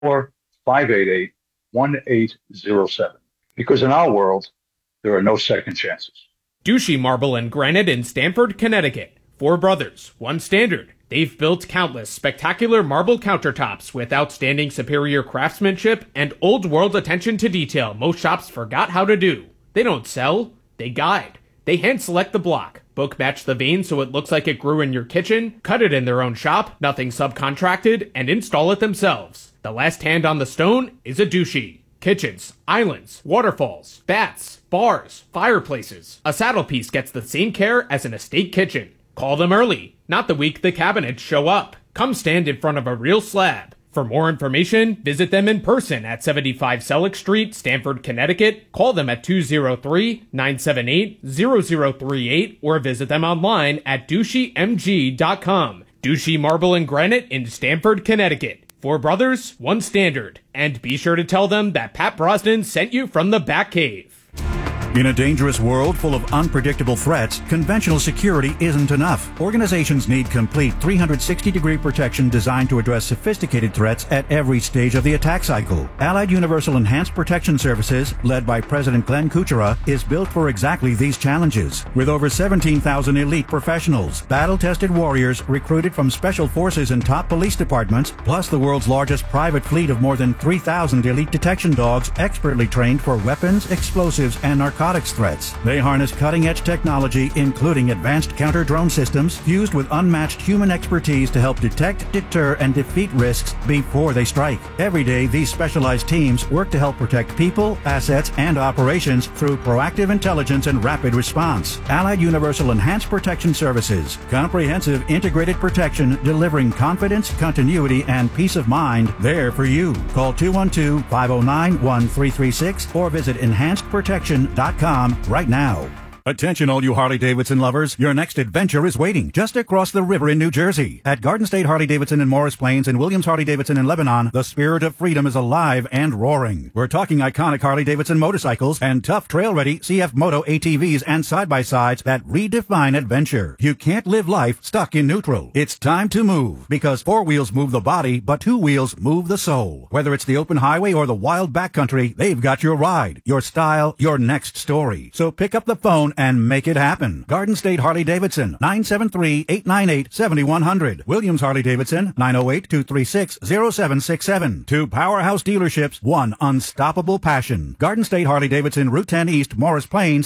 1807. Because in our world, there are no second chances. Douchy Marble and Granite in Stamford, Connecticut. Four brothers, one standard. They've built countless spectacular marble countertops with outstanding superior craftsmanship and old-world attention to detail most shops forgot how to do. They don't sell, they guide. They hand-select the block, book match the vein so it looks like it grew in your kitchen, cut it in their own shop, nothing subcontracted, and install it themselves. The last hand on the stone is a Douchy. Kitchens, islands, waterfalls, baths, bars, fireplaces. A saddle piece gets the same care as an estate kitchen. Call them early, not the week the cabinets show up. Come stand in front of a real slab. For more information, visit them in person at 75 Selleck Street, Stamford, Connecticut. Call them at 203-978-0038 or visit them online at douchymg.com. Douchy Marble and Granite in Stamford, Connecticut. Four brothers, one standard. And be sure to tell them that Pat Brosnan sent you from the Batcave. In a dangerous world full of unpredictable threats, conventional security isn't enough. Organizations need complete 360-degree protection designed to address sophisticated threats at every stage of the attack cycle. Allied Universal Enhanced Protection Services, led by President Glenn Kuchera, is built for exactly these challenges. With over 17,000 elite professionals, battle-tested warriors recruited from special forces and top police departments, plus the world's largest private fleet of more than 3,000 elite detection dogs expertly trained for weapons, explosives, and narcotics threats. They harness cutting-edge technology, including advanced counter-drone systems, fused with unmatched human expertise to help detect, deter, and defeat risks before they strike. Every day, these specialized teams work to help protect people, assets, and operations through proactive intelligence and rapid response. Allied Universal Enhanced Protection Services. Comprehensive integrated protection delivering confidence, continuity, and peace of mind there for you. Call 212-509-1336 or visit enhancedprotection.com right now. Attention all you Harley-Davidson lovers, your next adventure is waiting just across the river in New Jersey. At Garden State Harley-Davidson in Morris Plains and Williams Harley-Davidson in Lebanon, the spirit of freedom is alive and roaring. We're talking iconic Harley-Davidson motorcycles and tough trail-ready CF Moto ATVs and side-by-sides that redefine adventure. You can't live life stuck in neutral. It's time to move, because four wheels move the body, but two wheels move the soul. Whether it's the open highway or the wild backcountry, they've got your ride, your style, your next story. So pick up the phone and make it happen. Garden State Harley-Davidson, 973-898-7100. Williams Harley-Davidson, 908-236-0767. Two powerhouse dealerships, one unstoppable passion. Garden State Harley-Davidson, Route 10 East, Morris Plains,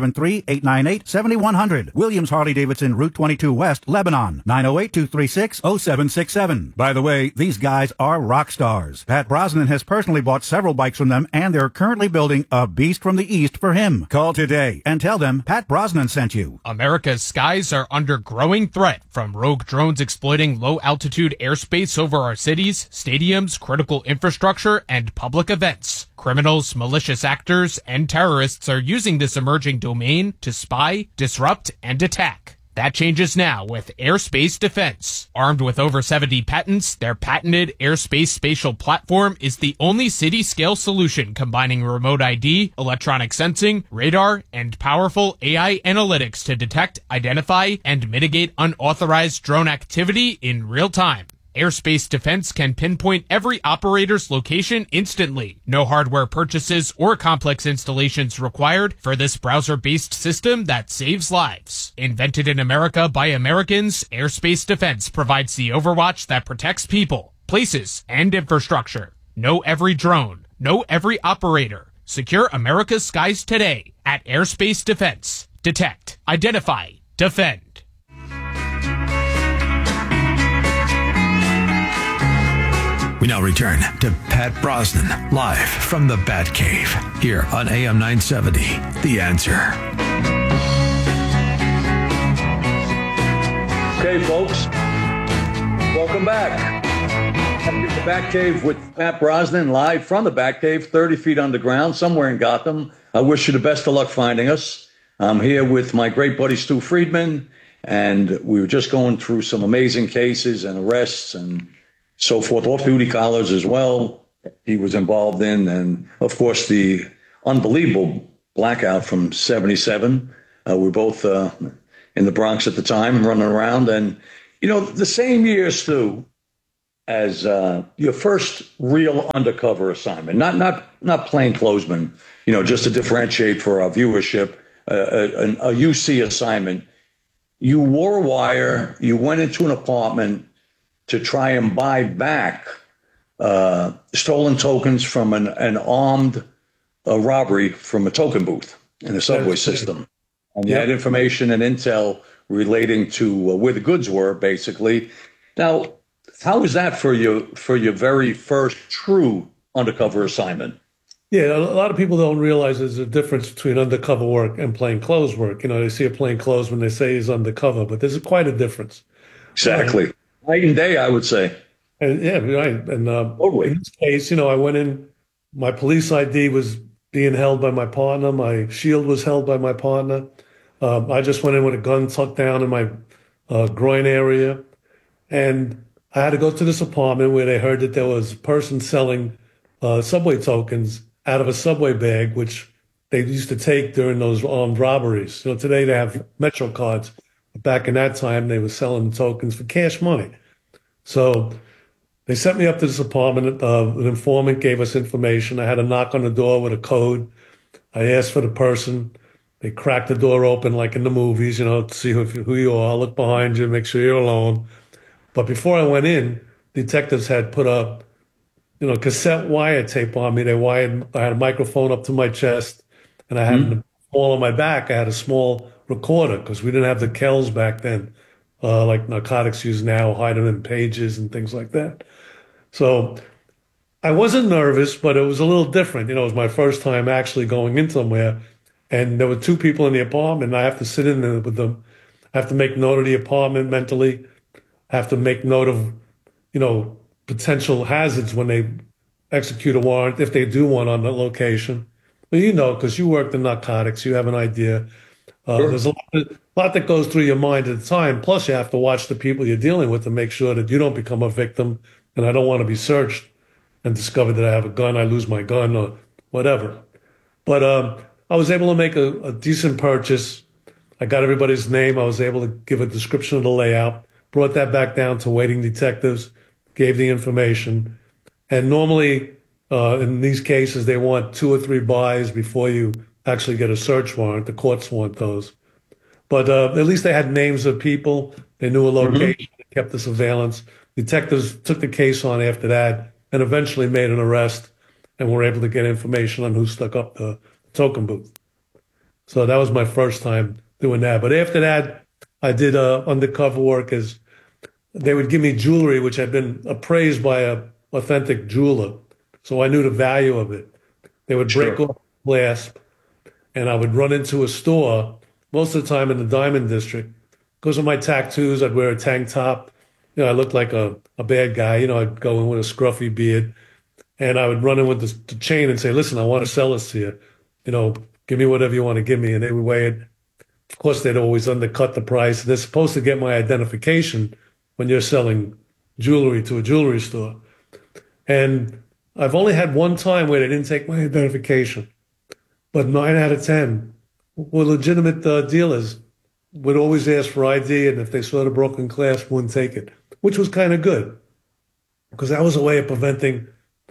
973-898-7100. Williams Harley-Davidson, Route 22 West, Lebanon, 908-236-0767. By the way, these guys are rock stars. Pat Brosnan has personally bought several bikes from them, and they're currently building a beast from the East for him. Call today and tell them Pat Brosnan sent you. America's skies are under growing threat from rogue drones exploiting low-altitude airspace over our cities, stadiums, critical infrastructure, and public events. Criminals, malicious actors, and terrorists are using this emerging domain to spy, disrupt, and attack. That changes now with Airspace Defense. Armed with over 70 patents, their patented airspace spatial platform is the only city-scale solution combining remote ID, electronic sensing, radar, and powerful AI analytics to detect, identify, and mitigate unauthorized drone activity in real time. Airspace Defense can pinpoint every operator's location instantly. No hardware purchases or complex installations required for this browser-based system that saves lives. Invented in America by Americans, Airspace Defense provides the overwatch that protects people, places, and infrastructure. Know every drone. Know every operator. Secure America's skies today at Airspace Defense. Detect, identify, defend. We now return to Pat Brosnan, live from the Batcave, here on AM 970, The Answer. Okay, folks, welcome back. The Batcave with Pat Brosnan, live from the Batcave, 30 feet underground, somewhere in Gotham. I wish you the best of luck finding us. I'm here with my great buddy Stu Friedman, and we were just going through some amazing cases and arrests and so forth, off-duty collars as well, he was involved in. And, of course, the unbelievable blackout from 77. We were both in the Bronx at the time, running around. And, you know, the same year, Stu, as your first real undercover assignment, not plainclothesman, just to differentiate for our viewership, a UC assignment. You wore a wire. You went into an apartment to try and buy back stolen tokens from an armed robbery from a token booth in the subway system. And you had information and intel relating to where the goods were, basically. Now, how was that for your very first true undercover assignment? Yeah, a lot of people don't realize there's a difference between undercover work and plainclothes work. They see a plainclothes when they say he's undercover, but there's quite a difference. Exactly. Night and day, I would say. And yeah, right. And Totally. in this case, I went in, my police ID was being held by my partner. My shield was held by my partner. I just went in with a gun tucked down in my groin area. And I had to go to this apartment where they heard that there was a person selling subway tokens out of a subway bag, which they used to take during those armed robberies. Today they have Metro cards. Back in that time, they were selling the tokens for cash money. So they sent me up to this apartment. An informant gave us information. I had to knock on the door with a code. I asked for the person. They cracked the door open like in the movies, to see who you are, look behind you, make sure you're alone. But before I went in, detectives had put a, cassette wire tape on me. I had a microphone up to my chest, and I had all on my back. I had a small recorder because we didn't have the Kells back then, like narcotics use now, hide them in pages and things like that. So I wasn't nervous, but it was a little different. It was my first time actually going in somewhere, and there were two people in the apartment. And I have to sit in there with them. I have to make note of the apartment mentally. I have to make note of, potential hazards when they execute a warrant, if they do one on the location. But because you worked in narcotics, you have an idea. Sure. There's a lot that goes through your mind at the time. Plus, you have to watch the people you're dealing with to make sure that you don't become a victim. And I don't want to be searched and discover that I have a gun, I lose my gun or whatever. But I was able to make a decent purchase. I got everybody's name. I was able to give a description of the layout, brought that back down to waiting detectives, gave the information. And normally, in these cases, they want 2 or 3 buys before you actually get a search warrant. The courts want those. But at least they had names of people. They knew a location, they kept the surveillance. Detectives took the case on after that and eventually made an arrest and were able to get information on who stuck up the token booth. So that was my first time doing that. But after that, I did undercover work as they would give me jewelry, which had been appraised by a authentic jeweler. So I knew the value of it. They would break off glass, and I would run into a store, most of the time in the Diamond District. Because of my tattoos, I'd wear a tank top. I looked like a bad guy. I'd go in with a scruffy beard, and I would run in with the chain and say, listen, I want to sell this to you. Give me whatever you want to give me. And they would weigh it. Of course, they'd always undercut the price. They're supposed to get my identification when you're selling jewelry to a jewelry store. And I've only had one time where they didn't take my identification. But 9 out of 10 were legitimate dealers, would always ask for ID, and if they saw the broken glass, wouldn't take it, which was kind of good, because that was a way of preventing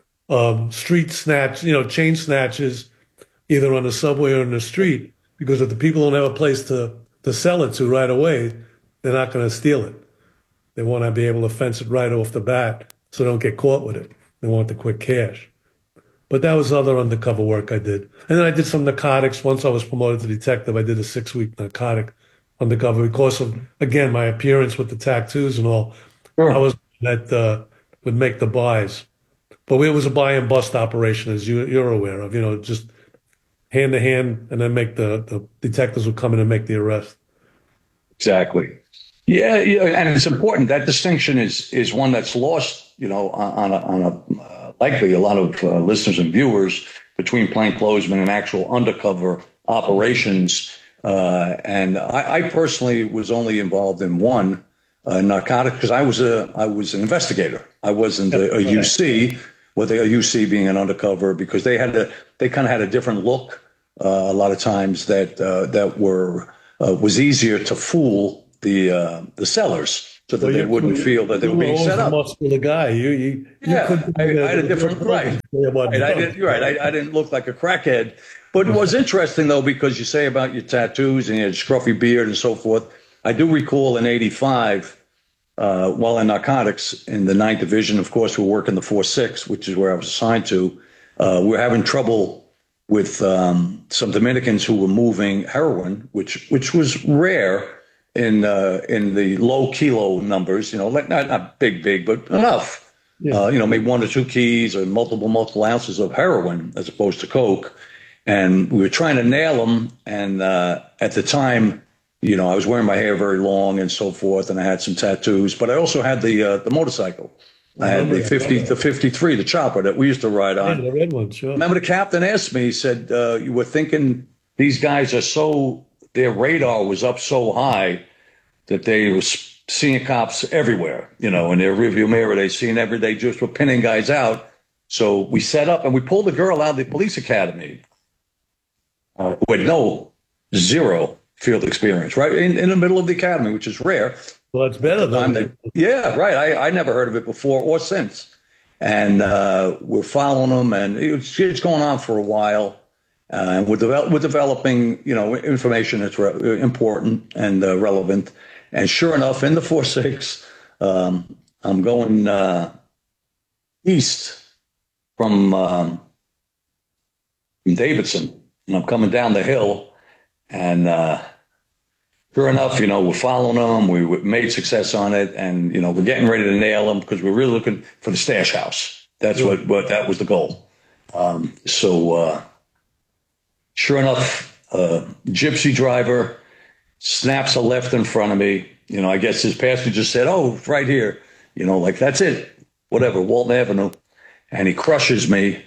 street snatch, chain snatches, either on the subway or in the street, because if the people don't have a place to sell it to right away, they're not going to steal it. They want to be able to fence it right off the bat so they don't get caught with it. They want the quick cash. But that was other undercover work I did. And then I did some narcotics. Once I was promoted to detective, I did a 6-week narcotic undercover because of, again, my appearance with the tattoos and all. Sure. I was that would make the buys. But it was a buy and bust operation, as you're aware of, just hand to hand, and then make the detectives would come in and make the arrest. Exactly. Yeah, and it's important. That distinction is one that's lost, on a likely a lot of listeners and viewers between plainclothesmen and actual undercover operations. And I personally was only involved in one narcotic because I was an investigator. I wasn't a UC, with a UC being an undercover, because they kind of had a different look. A lot of times that was easier to fool the sellers. so that they wouldn't feel that they were being set a up. muscular guy. You Yeah, couldn't. I had a different right. I didn't. You're right. I didn't look like a crackhead. But it was interesting though, because you say about your tattoos and your scruffy beard and so forth. I do recall in '85, while in narcotics in the 9th Division, of course, we're working the 4-6, which is where I was assigned to. We're having trouble with some Dominicans who were moving heroin, which was rare in the low kilo numbers. You know, like not big, but enough. Yeah. You know, maybe 1 or 2 keys or multiple ounces of heroin as opposed to coke. And we were trying to nail them. And at the time, you know, I was wearing my hair very long and so forth, and I had some tattoos, but I also had the motorcycle. I had the 53, the chopper that we used to ride on. Yeah, the red one, sure. Remember the captain asked me, he said, you were thinking these guys are their radar was up so high that they were seeing cops everywhere, you know, in their rearview mirror. They seen every day, just were pinning guys out. So we set up and we pulled the girl out of the police academy with zero field experience, right in the middle of the academy, which is rare. Well, that's better than yeah, right. I never heard of it before or since. And we're following them, and it's going on for a while. And we're developing, you know, information that's important and relevant. And sure enough, in the 4-6, I'm going east from Davidson, and I'm coming down the hill, and sure enough, you know, we're following them. We made success on it, and you know, we're getting ready to nail them because we're really looking for the stash house. That's what that was the goal. So sure enough, gypsy driver snaps a left in front of me. You know, I guess his passenger said, "Oh, right here." You know, like that's it. Whatever, Walton Avenue, and he crushes me.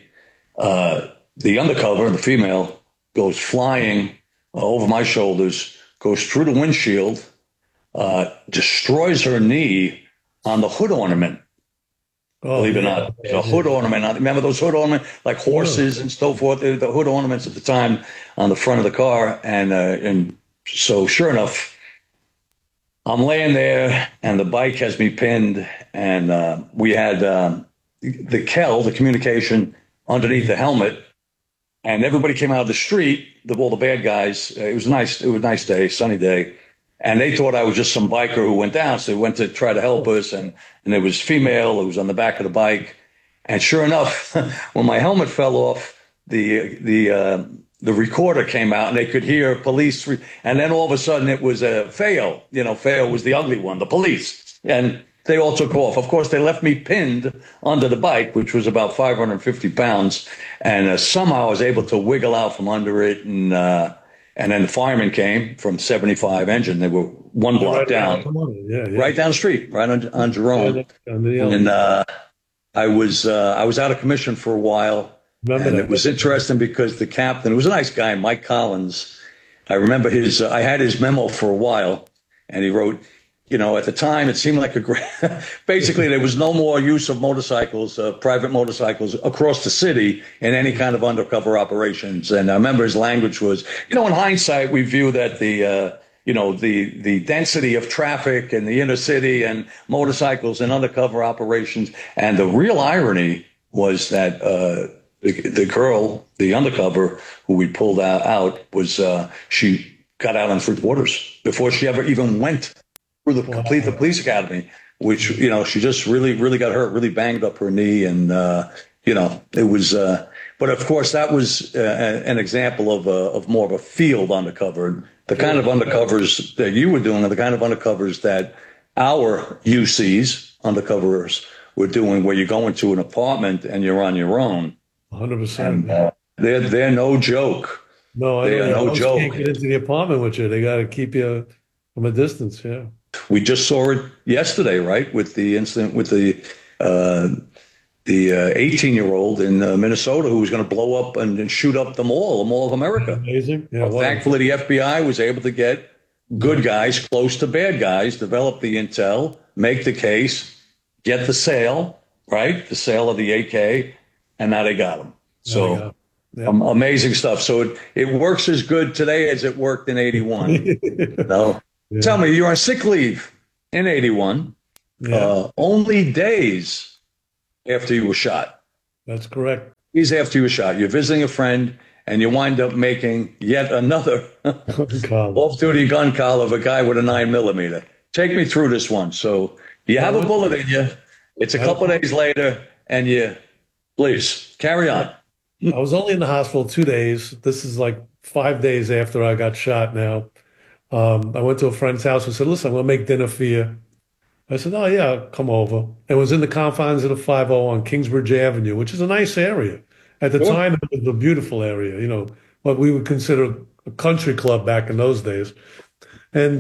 The undercover, the female, goes flying over my shoulders, goes through the windshield, destroys her knee on the hood ornament. Believe it or not, the hood ornament. Remember those hood ornaments, like horses and so forth? The hood ornaments at the time on the front of the car. And so sure enough, I'm laying there and the bike has me pinned. And we had the KEL, the communication, underneath the helmet. And everybody came out of the street, all the bad guys. It was nice. It was a nice day, sunny day. And they thought I was just some biker who went down. So they went to try to help us. And there was female who was on the back of the bike. And sure enough, when my helmet fell off, the recorder came out and they could hear police. And then all of a sudden it was Feo. You know, Feo was the ugly one, the police. And they all took off. Of course, they left me pinned under the bike, which was about 550 pounds. And somehow I was able to wiggle out from under it. And then the firemen came from 75 engine. They were one block down, right down the street, right on Jerome. And I was out of commission for a while. And it was interesting because the captain, it was a nice guy, Mike Collins. I remember I had his memo for a while, and he wrote, you know, at the time, it seemed like basically there was no more use of motorcycles, private motorcycles across the city in any kind of undercover operations. And I remember his language was, you know, in hindsight, we view that the density of traffic in the inner city and motorcycles and undercover operations. And the real irony was that the girl, the undercover who we pulled out was she got out on 3 quarters before she ever even went through complete the police academy, which, you know, she just really got hurt, really banged up her knee. And, you know, it was, but of course that was an example of more of a field undercover. The kind of undercovers that you were doing are the kind of undercovers that our UCs, undercoverers, were doing, where you go into an apartment and you're on your own. 100%. They're no joke. No, they are no joke. Can't get into the apartment with you. They got to keep you from a distance. Yeah. We just saw it yesterday, right? With the incident with the 18-year-old in Minnesota who was going to blow up and shoot up the Mall of America. Amazing. Yeah. Well, thankfully, the FBI was able to get good guys close to bad guys, develop the intel, make the case, get the sale, right? The sale of the AK, and now they got them. So amazing stuff. So it works as good today as it worked in 81. No. Yeah. Tell me, you're on sick leave. in 81, Yeah, only days after you were shot. that's correct. Days after you were shot, you're visiting a friend and you wind up making yet another Carl. off-duty gun call of a guy with a 9mm. Take me through this one. So you have a bullet in you. It's a couple of days later, and you, please, carry on. I was only in the hospital 2 days. This is like 5 days after I got shot now. I went to a friend's house and said, listen, I'm going to make dinner for you. I said, oh, yeah, come over. It was in the confines of the 50 on Kingsbridge Avenue, which is a nice area. At the time, it was a beautiful area, you know, what we would consider a country club back in those days. And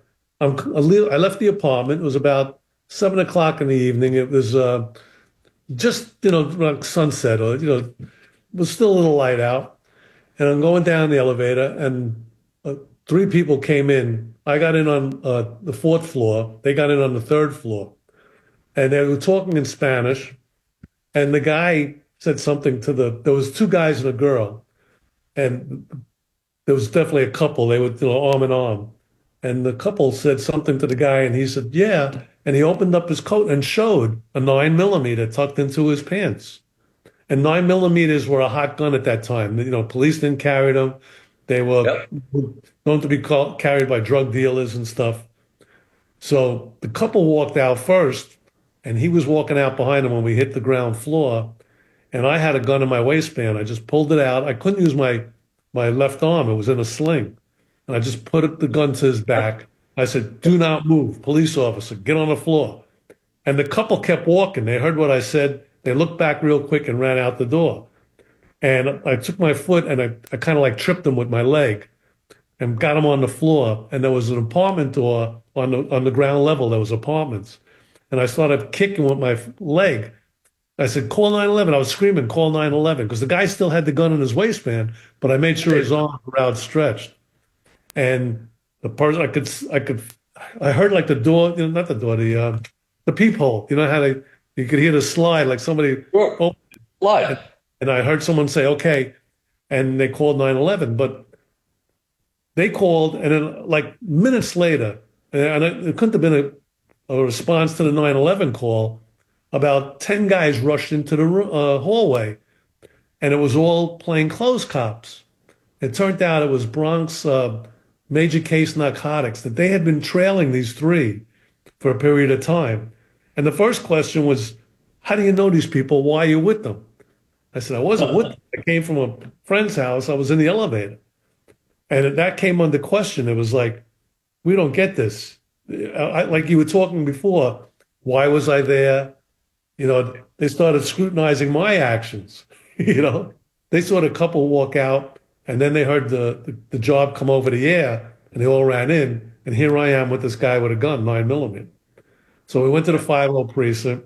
I left the apartment. It was about 7 o'clock in the evening. It was just, you know, like sunset, or, you know, it was still a little light out. And I'm going down the elevator, and three people came in. I got in on the fourth floor. They got in on the third floor. And they were talking in Spanish. And the guy said something there was two guys and a girl. And there was definitely a couple. They were, you know, arm in arm. And the couple said something to the guy, and he said, yeah. And he opened up his coat and showed a 9mm tucked into his pants. And 9mm were a hot gun at that time. You know, police didn't carry them. They were known to be carried by drug dealers and stuff. So the couple walked out first, and he was walking out behind them when we hit the ground floor. And I had a gun in my waistband. I just pulled it out. I couldn't use my left arm. It was in a sling. And I just put the gun to his back. I said, do not move, police officer, get on the floor. And the couple kept walking. They heard what I said. They looked back real quick and ran out the door. And I took my foot and I kind of like tripped them with my leg and got them on the floor. And there was an apartment door on the ground level. There was apartments. And I started kicking with my leg. I said, call 911. I was screaming, call 911, because the guy still had the gun in his waistband, but I made sure his arms were outstretched. And the person, I heard like the door, you know, not the door, the peephole. You know how you could hear the slide, like somebody opened it. Slide. And I heard someone say, okay, and they called 911. But they called, and then like minutes later, and it couldn't have been a response to the 911 call. About 10 guys rushed into the hallway, and it was all plainclothes cops. It turned out it was Bronx major case narcotics, that they had been trailing these three for a period of time. And the first question was, how do you know these people? Why are you with them? I said, I wasn't with them. I came from a friend's house. I was in the elevator. And that came under question. It was like, we don't get this. Like you were talking before, why was I there? You know, they started scrutinizing my actions. You know, they saw the couple walk out, and then they heard the job come over the air, and they all ran in. And here I am with this guy with a gun, 9mm. So we went to the 50 precinct,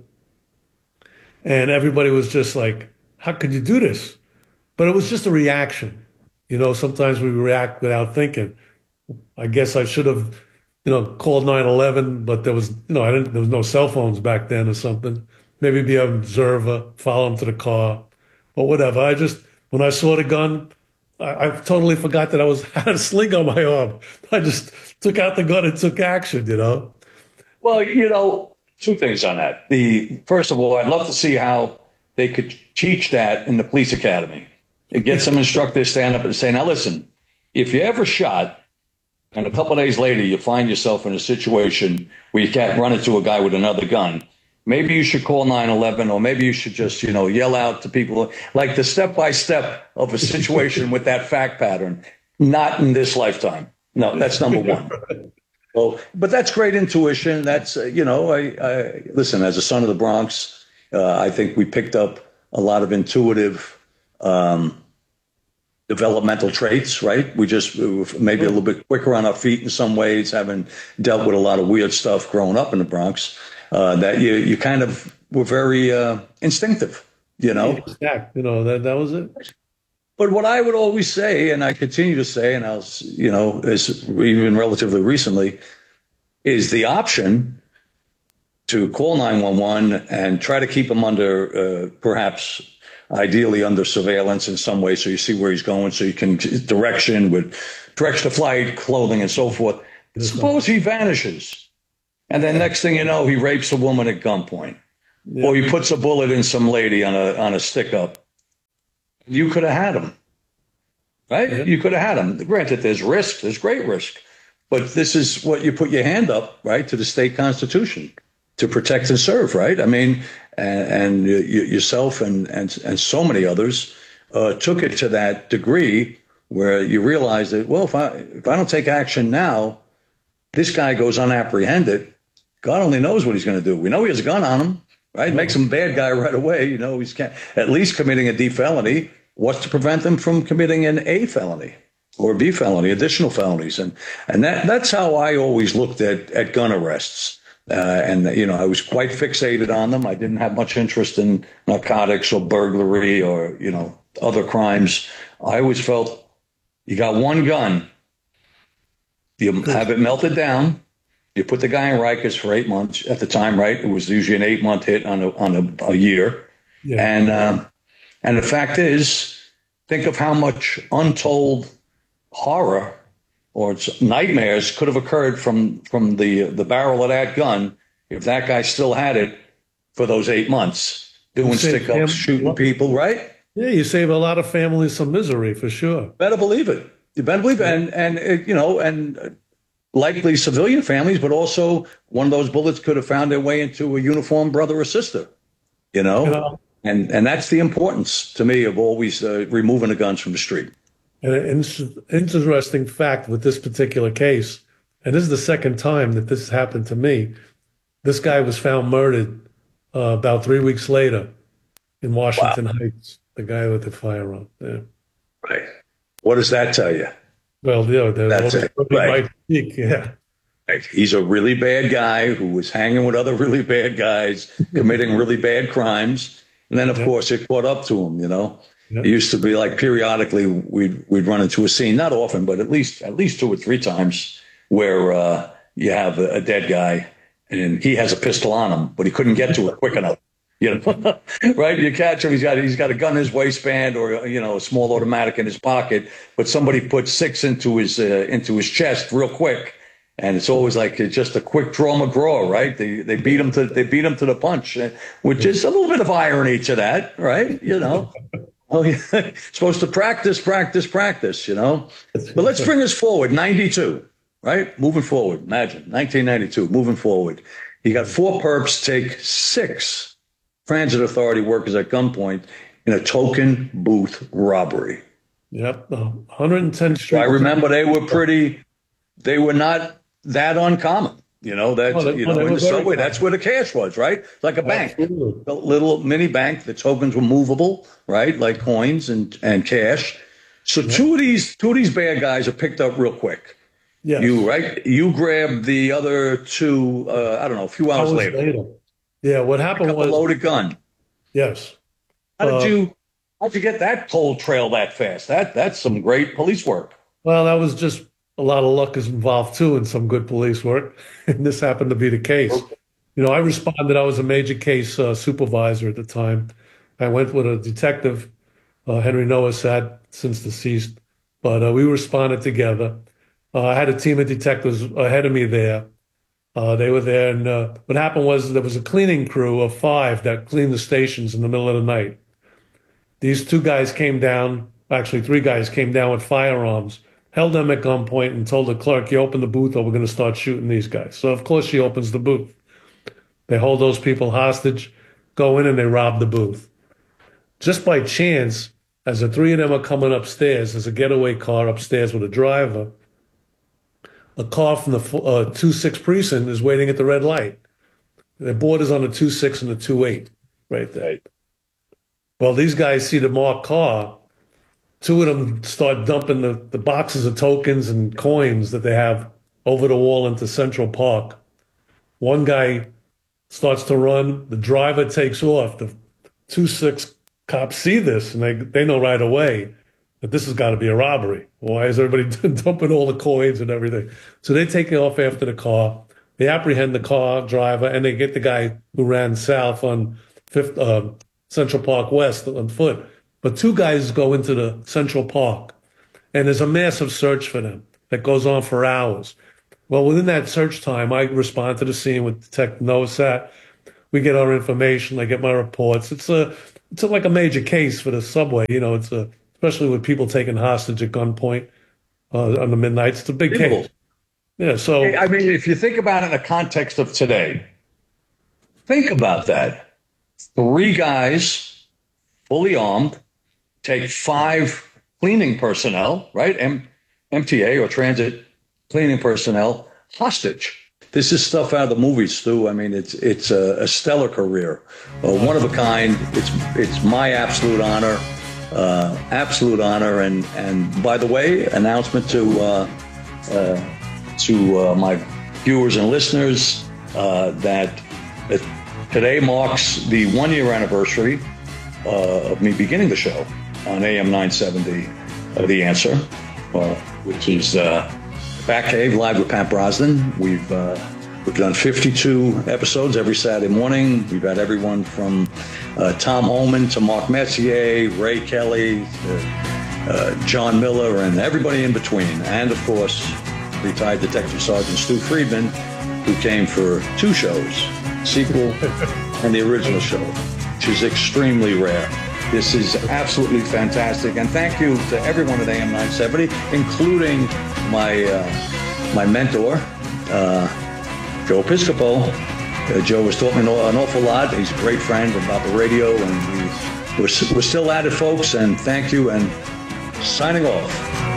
and everybody was just like, how could you do this? But it was just a reaction. You know, sometimes we react without thinking. I guess I should have, you know, called 911, but there was, you know, there was no cell phones back then or something. Maybe be an observer, follow him to the car, or whatever. When I saw the gun, I totally forgot that had a sling on my arm. I just took out the gun and took action, you know? Well, you know, two things on that. First of all, I'd love to see how they could teach that in the police academy. Get some instructors stand up and say, now listen, if you ever shot and a couple of days later you find yourself in a situation where you can't run into a guy with another gun, maybe you should call 911, or maybe you should just, you know, yell out to people, like the step-by-step of a situation with that fact pattern. Not in this lifetime. No, that's number one. So, but that's great intuition. That's, you know, I listen, as a son of the Bronx, I think we picked up a lot of intuitive developmental traits, right? We were maybe a little bit quicker on our feet in some ways, having dealt with a lot of weird stuff growing up in the Bronx. That you kind of were very instinctive, you know? Yeah, you know, that was it. But what I would always say, and I continue to say, and I was, you know, even relatively recently, is the option to call 911 and try to keep him under, perhaps ideally under surveillance in some way, so you see where he's going, so you can direction of flight, clothing, and so forth. Suppose he vanishes. And then next thing you know, he rapes a woman at gunpoint, or he puts a bullet in some lady on a stick up. You could have had him, right? Yeah. You could have had him. Granted, there's risk, there's great risk, but this is what you put your hand up, right, to the state constitution to protect and serve, right? I mean, and yourself and so many others took it to that degree where you realize that, well, if I don't take action now, this guy goes unapprehended. God only knows what he's going to do. We know he has a gun on him, right? Makes him a bad guy right away. You know, he's at least committing a D felony. What's to prevent him from committing an A felony or B felony, additional felonies? And that's how I always looked at gun arrests. I was quite fixated on them. I didn't have much interest in narcotics or burglary or, other crimes. I always felt you got one gun, you have it melted down, you put the guy in Rikers for 8 months at the time, right? It was usually an 8-month hit on a year. Yeah. And the fact is, think of how much untold horror or nightmares could have occurred from the barrel of that gun if that guy still had it for those 8 months, doing stick-ups, shooting people, right? Yeah, you save a lot of families some misery, for sure. Better believe it. You better believe it. And likely civilian families, but also one of those bullets could have found their way into a uniformed brother or sister, And that's the importance to me of always removing the guns from the street. And an interesting fact with this particular case, and this is the second time that this has happened to me, this guy was found murdered about 3 weeks later in Washington Heights, the guy with the firearm. Yeah. Right. What does that tell you? Well, that's it. Right. Yeah. Right. He's a really bad guy who was hanging with other really bad guys, committing really bad crimes. And then, of course, it caught up to him, It used to be like periodically we'd run into a scene, not often, but at least 2 or 3 times where you have a dead guy and he has a pistol on him, but he couldn't get to it quick enough. Right? You catch him, he's got a gun in his waistband or a small automatic in his pocket, but somebody put 6 into his chest real quick, and it's always like just a quick draw McGraw, right? They beat him to the punch, which is a little bit of irony to that, right? Oh, yeah. Supposed to practice, But let's bring us forward. 92, right? Moving forward. Imagine 1992, moving forward. You got 4 perps take 6 transit authority workers at gunpoint in a token booth robbery. Yep. 110th Street. I remember they were not that uncommon. In the subway, that's where the cash was, right? Like a bank, a little mini bank. The tokens were movable, right? Like coins and cash. So two of these bad guys are picked up real quick. Yeah. You grabbed the other 2, a few hours later. Yeah, what happened was a loaded gun. Yes. How'd you get that cold trail that fast? That's some great police work. Well, that was just a lot of luck is involved too in some good police work, and this happened to be the case. I responded. I was a major case supervisor at the time. I went with a detective, Henry Noah, since deceased, but we responded together. I had a team of detectives ahead of me there. They were there, and what happened was there was a cleaning crew of 5 that cleaned the stations in the middle of the night. These 2 guys came down, actually 3 guys came down with firearms, held them at gunpoint and told the clerk, you open the booth or we're going to start shooting these guys. So, of course, she opens the booth. They hold those people hostage, go in and they rob the booth. Just by chance, as the 3 of them are coming upstairs, there's a getaway car upstairs with a driver. A car from the 2-6 precinct is waiting at the red light. The borders on the 2-6 and the 2-8 right there. Well, these guys see the marked car. 2 of them start dumping the boxes of tokens and coins that they have over the wall into Central Park. One guy starts to run. The driver takes off. The 2-6 cops see this, and they know right away that this has got to be a robbery. Why is everybody dumping all the coins and everything? So they take off after the car. They apprehend the car driver, and they get the guy who ran south on Central Park West on foot. But 2 guys go into the Central Park, and there's a massive search for them that goes on for hours. Well, within that search time, I respond to the scene with Detective Nosat. We get our information. I get my reports. It's like a major case for the subway. You know, especially with people taken hostage at gunpoint on the midnights. It's a big case. Yeah. So I mean, if you think about it in the context of today, think about that. 3 guys, fully armed, take 5 cleaning personnel, right? MTA or transit cleaning personnel hostage. This is stuff out of the movies, Stu. I mean, it's a stellar career, one of a kind. It's my absolute honor, And by the way, announcement to my viewers and listeners that today marks the 1-year anniversary of me beginning the show on AM 970, The Answer, which is Batcave Live with Pat Brosnan. We've done 52 episodes every Saturday morning. We've had everyone from Tom Holman to Mark Messier, Ray Kelly, John Miller, and everybody in between. And of course, retired Detective Sergeant Stu Friedman, who came for 2 shows, sequel and the original show, which is extremely rare. This is absolutely fantastic. And thank you to everyone at AM 970, including my mentor, Joe Piscopo. Joe has taught me an awful lot. He's a great friend about the radio, and we're still at it, folks. And thank you, and signing off.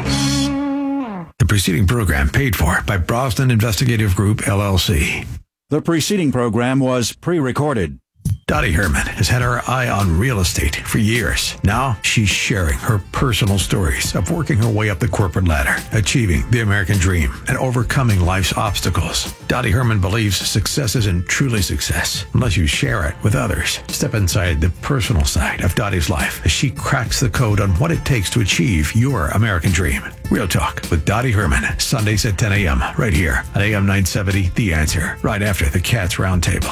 The preceding program paid for by Brosnan Investigative Group, LLC. The preceding program was pre-recorded. Dottie Herman has had her eye on real estate for years. Now she's sharing her personal stories of working her way up the corporate ladder, achieving the American dream, and overcoming life's obstacles. Dottie Herman believes success isn't truly success unless you share it with others. Step inside the personal side of Dottie's life as she cracks the code on what it takes to achieve your American dream. Real Talk with Dottie Herman, Sundays at 10 a.m. right here on AM 970, The Answer, right after the Cats Roundtable.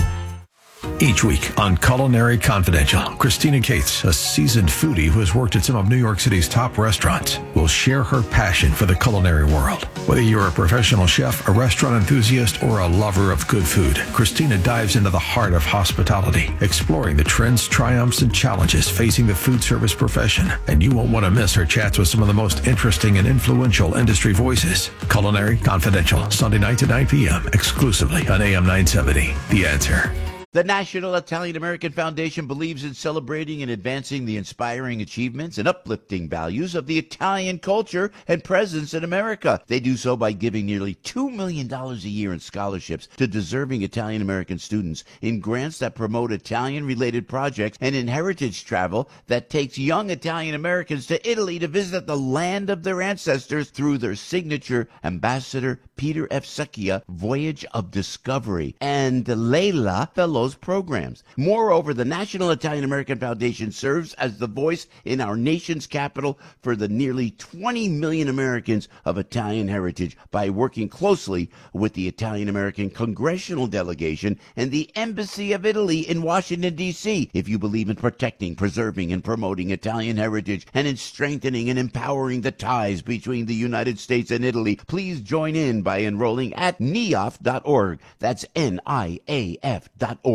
Each week on Culinary Confidential, Christina Cates, a seasoned foodie who has worked at some of New York City's top restaurants, will share her passion for the culinary world. Whether you're a professional chef, a restaurant enthusiast, or a lover of good food, Christina dives into the heart of hospitality, exploring the trends, triumphs, and challenges facing the food service profession. And you won't want to miss her chats with some of the most interesting and influential industry voices. Culinary Confidential, Sunday nights at 9 p.m., exclusively on AM 970. The Answer. The National Italian American Foundation believes in celebrating and advancing the inspiring achievements and uplifting values of the Italian culture and presence in America. They do so by giving nearly $2 million a year in scholarships to deserving Italian American students, in grants that promote Italian-related projects, and in heritage travel that takes young Italian Americans to Italy to visit the land of their ancestors through their signature Ambassador Peter F. Secchia Voyage of Discovery and the Leila Fellows programs. Moreover, the National Italian American Foundation serves as the voice in our nation's capital for the nearly 20 million Americans of Italian heritage by working closely with the Italian American Congressional Delegation and the Embassy of Italy in Washington, D.C. If you believe in protecting, preserving, and promoting Italian heritage and in strengthening and empowering the ties between the United States and Italy, please join in by enrolling at niaf.org. That's NIAF.org.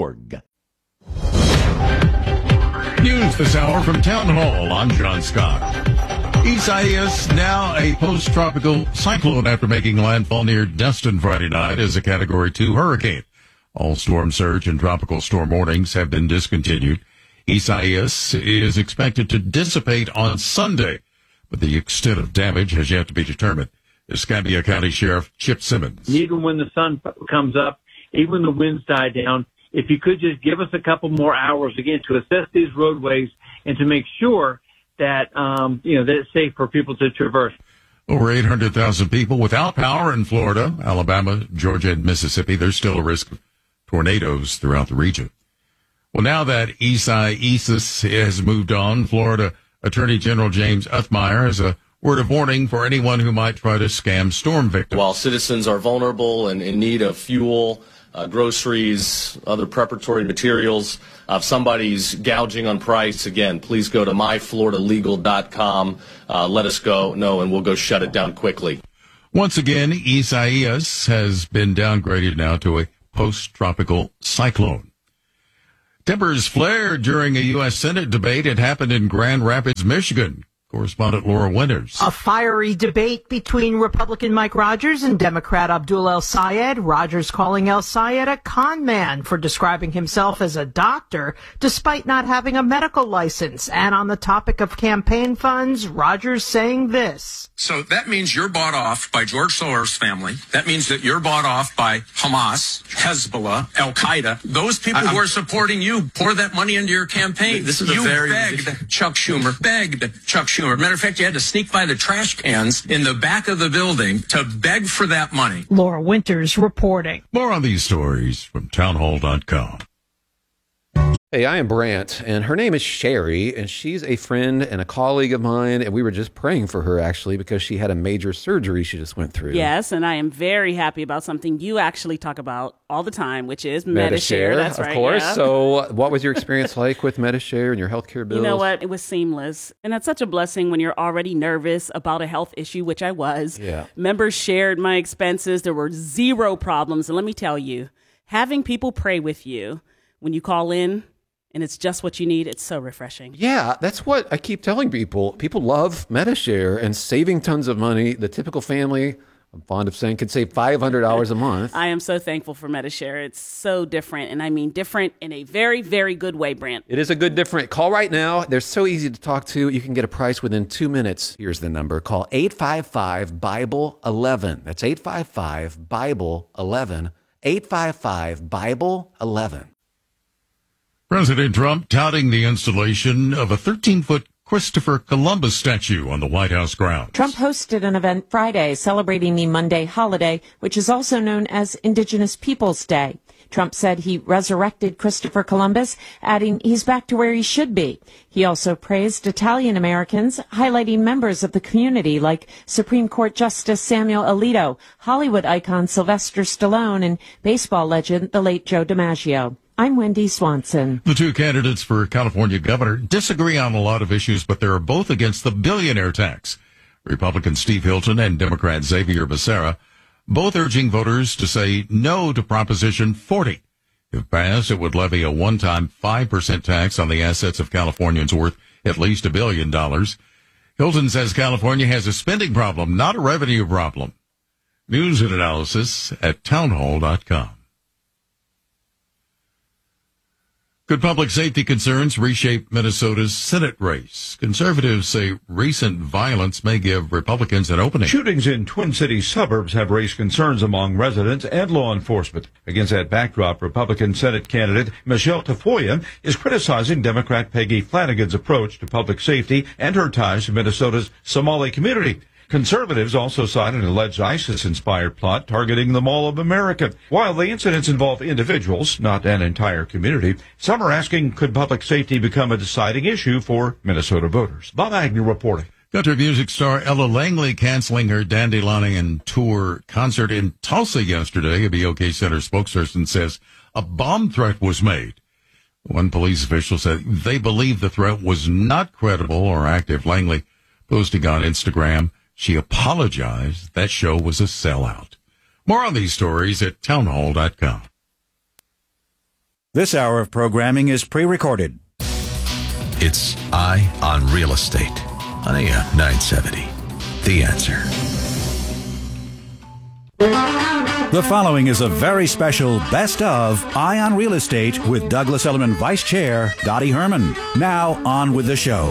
News this hour from Town Hall. I'm John Scott. Isaias, now a post-tropical cyclone after making landfall near Destin Friday night as a Category 2 hurricane. All storm surge and tropical storm warnings have been discontinued. Isaias is expected to dissipate on Sunday, but the extent of damage has yet to be determined. Escambia County Sheriff Chip Simmons. Even when the sun comes up, even when the winds die down, if you could just give us a couple more hours, again, to assess these roadways and to make sure that, that it's safe for people to traverse. Over 800,000 people without power in Florida, Alabama, Georgia, and Mississippi. There's still a risk of tornadoes throughout the region. Well, now that Isaias has moved on, Florida Attorney General James Othmeyer has a word of warning for anyone who might try to scam storm victims. While citizens are vulnerable and in need of fuel, groceries, other preparatory materials, if somebody's gouging on price, again, please go to myfloridalegal.com. Let us know, and we'll go shut it down quickly. Once again, Isaias has been downgraded now to a post-tropical cyclone. Tempers flared during a U.S. Senate debate. It happened in Grand Rapids, Michigan. Correspondent Laura Winters. A fiery debate between Republican Mike Rogers and Democrat Abdul El Sayed. Rogers calling El Sayed a con man for describing himself as a doctor despite not having a medical license. And on the topic of campaign funds, Rogers saying this. So that means you're bought off by George Soros' family. That means that you're bought off by Hamas, Hezbollah, Al-Qaeda. Those people who are supporting you pour that money into your campaign. This is begged Chuck Schumer. Matter of fact, you had to sneak by the trash cans in the back of the building to beg for that money. Laura Winters reporting. More on these stories from townhall.com. Hey, I am Brant, and her name is Sherry, and she's a friend and a colleague of mine, and we were just praying for her, actually, because she had a major surgery she just went through. Yes, and I am very happy about something you actually talk about all the time, which is Medi-Share. That's right, of course. Yeah. So what was your experience like with Medi-Share and your healthcare bills? You know what? It was seamless, and that's such a blessing when you're already nervous about a health issue, which I was. Yeah. Members shared my expenses. There were zero problems, and let me tell you, having people pray with you when you call in, and it's just what you need. It's so refreshing. Yeah, that's what I keep telling people. People love Medi-Share and saving tons of money. The typical family, I'm fond of saying, could save $500 a month. I am so thankful for Medi-Share. It's so different, and I mean different in a very, very good way, Brant. It is a good different. Call right now. They're so easy to talk to. You can get a price within 2 minutes. Here's the number. Call 855-BIBLE-11. That's 855-BIBLE-11. 855-BIBLE-11. President Trump touting the installation of a 13-foot Christopher Columbus statue on the White House grounds. Trump hosted an event Friday celebrating the Monday holiday, which is also known as Indigenous Peoples Day. Trump said he resurrected Christopher Columbus, adding he's back to where he should be. He also praised Italian Americans, highlighting members of the community like Supreme Court Justice Samuel Alito, Hollywood icon Sylvester Stallone, and baseball legend the late Joe DiMaggio. I'm Wendy Swanson. The two candidates for California governor disagree on a lot of issues, but they're both against the billionaire tax. Republican Steve Hilton and Democrat Xavier Becerra both urging voters to say no to Proposition 40. If passed, it would levy a one-time 5% tax on the assets of Californians worth at least $1 billion. Hilton says California has a spending problem, not a revenue problem. News and analysis at townhall.com. Could public safety concerns reshape Minnesota's Senate race? Conservatives say recent violence may give Republicans an opening. Shootings in Twin Cities suburbs have raised concerns among residents and law enforcement. Against that backdrop, Republican Senate candidate Michelle Tafoya is criticizing Democrat Peggy Flanagan's approach to public safety and her ties to Minnesota's Somali community. Conservatives also cite an alleged ISIS-inspired plot targeting the Mall of America. While the incidents involve individuals, not an entire community, some are asking, could public safety become a deciding issue for Minnesota voters? Bob Agnew reporting. Country music star Ella Langley canceling her Dandelion Tour concert in Tulsa yesterday. A BOK Center spokesperson says a bomb threat was made. One police official said they believe the threat was not credible or active. Langley posting on Instagram, she apologized. That show was a sellout. More on these stories at townhall.com. This hour of programming is pre-recorded. It's Eye on Real Estate on AM 970. The Answer. The following is a very special Best of Eye on Real Estate with Douglas Elliman Vice Chair Dottie Herman. Now on with the show.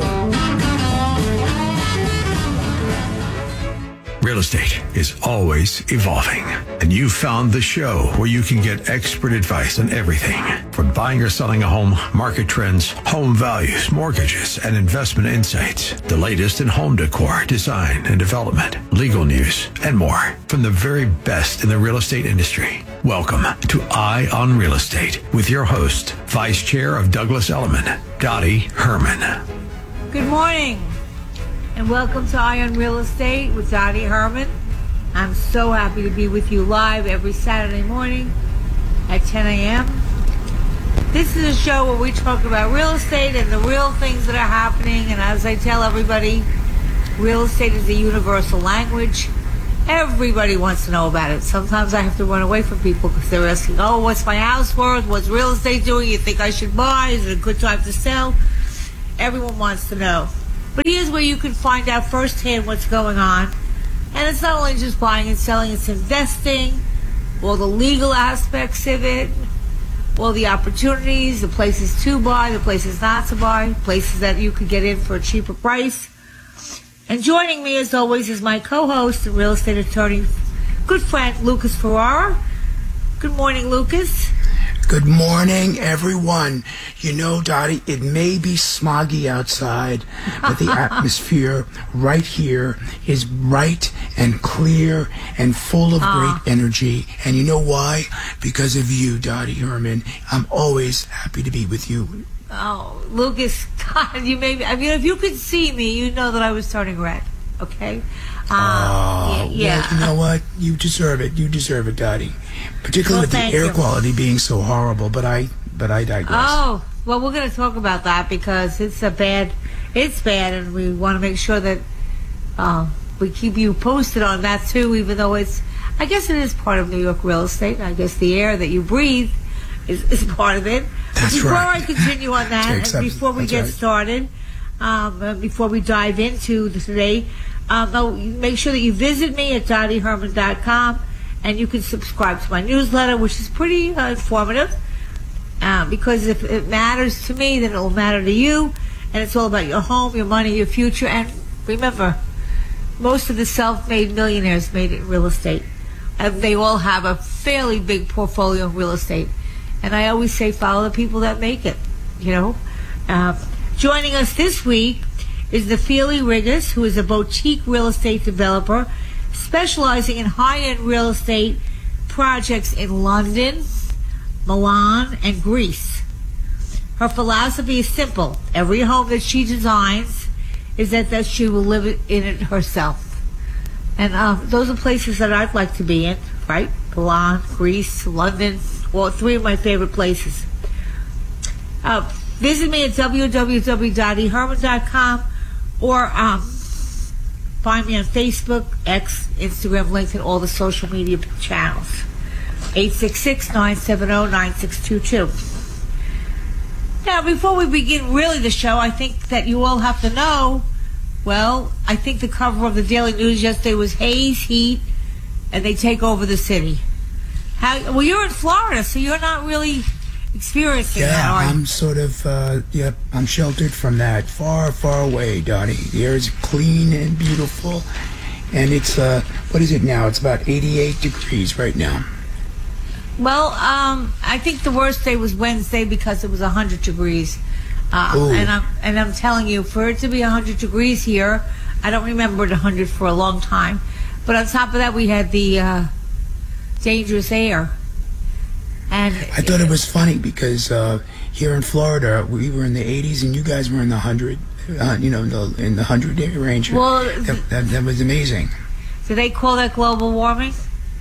Real estate is always evolving, and you found the show where you can get expert advice on everything from buying or selling a home, market trends, home values, mortgages, and investment insights. The latest in home decor, design and development, legal news, and more from the very best in the real estate industry. Welcome to Eye on Real Estate with your host, Vice Chair of Douglas Elliman, Dottie Herman. Good morning. And welcome to Eye on Real Estate with Dottie Herman. I'm so happy to be with you live every Saturday morning at 10 a.m. This is a show where we talk about real estate and the real things that are happening. And as I tell everybody, real estate is a universal language. Everybody wants to know about it. Sometimes I have to run away from people because they're asking, oh, what's my house worth? What's real estate doing? You think I should buy? Is it a good time to sell? Everyone wants to know. But here's where you can find out firsthand what's going on. And it's not only just buying and selling, it's investing, all the legal aspects of it, all the opportunities, the places to buy, the places not to buy, places that you could get in for a cheaper price. And joining me, as always, is my co-host and real estate attorney, good friend, Lucas Ferrara. Good morning, Lucas. Good morning, everyone. You know, Dottie, it may be smoggy outside, but the atmosphere right here is bright and clear and full of great energy. And you know why? Because of you, Dottie Herman. I'm always happy to be with you. Oh, Lucas, God, you made me, I mean, if you could see me, you'd know that I was turning red, okay? Well, you know what? You deserve it. You deserve it, Dottie. Particularly with the air quality being so horrible, but I digress. Oh, well, we're going to talk about that because it's bad, and we want to make sure that we keep you posted on that too, even though I guess it is part of New York real estate. I guess the air that you breathe is part of it. That's before right. I continue on that, and before we get started, before we dive into today, make sure that you visit me at dottieherman.com, and you can subscribe to my newsletter, which is pretty informative, because if it matters to me, then it will matter to you, and it's all about your home, your money, your future. And remember, most of the self-made millionaires made it in real estate, and they all have a fairly big portfolio in real estate. And I always say, follow the people that make it, you know. Joining us this week is the Feely Riggers, who is a boutique real estate developer specializing in high-end real estate projects in London, Milan, and Greece. Her philosophy is simple. Every home that she designs is that she will live in it herself. And those are places that I'd like to be in, right? Milan, Greece, London, all three of my favorite places. Visit me at www.dottieherman.com or find me on Facebook, X, Instagram, LinkedIn, all the social media channels. 866-970-9622. Now, before we begin really the show, I think that you all have to know, well, I think the cover of the Daily News yesterday was haze, heat, and they take over the city. Well, you're in Florida, so you're not really experiencing that, are you? I'm sort of, I'm sheltered from that. Far, far away, Dottie. The air is clean and beautiful, and it's, what is it now? It's about 88 degrees right now. Well, I think the worst day was Wednesday because it was 100 degrees. And I'm telling you, for it to be 100 degrees here, I don't remember it 100 for a long time. But on top of that, we had the dangerous air. And I thought it was funny because here in Florida, we were in the 80s and you guys were in the 100, in the 100 range. Well, that was amazing. Do they call that global warming?